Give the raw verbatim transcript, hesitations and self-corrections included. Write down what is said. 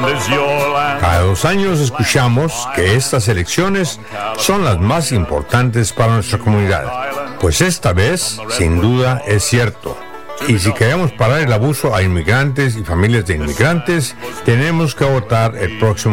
Cada dos años escuchamos que estas elecciones son las más importantes para nuestra comunidad. Pues esta vez, sin duda, es cierto. Y si queremos parar el abuso a inmigrantes y familias de inmigrantes, tenemos que votar el próximo